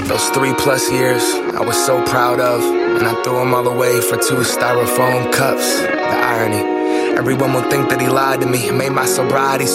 Those 3+ years I was so proud of, and I threw them all away for 2 styrofoam cups. The irony, everyone will think that he lied to me, made my sobriety